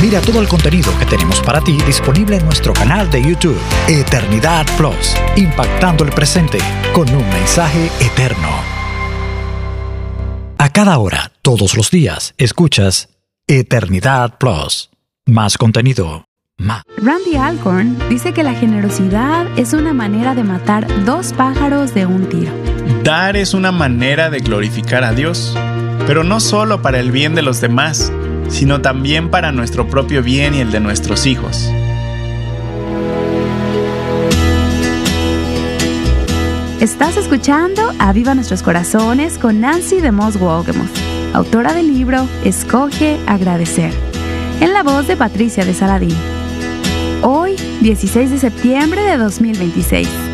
Mira todo el contenido que tenemos para ti disponible en nuestro canal de YouTube, Eternidad Plus, impactando el presente con un mensaje eterno. A cada hora, todos los días, escuchas Eternidad Plus. Más contenido, más. Randy Alcorn dice que la generosidad es una manera de matar 2 pájaros de un tiro. Dar es una manera de glorificar a Dios, pero no solo para el bien de los demás, sino también para nuestro propio bien y el de nuestros hijos. Estás escuchando Aviva Nuestros Corazones con Nancy DeMoss Wolgemuth, autora del libro Escoge Agradecer, en la voz de Patricia de Saladín. Hoy, 16 de septiembre de 2026.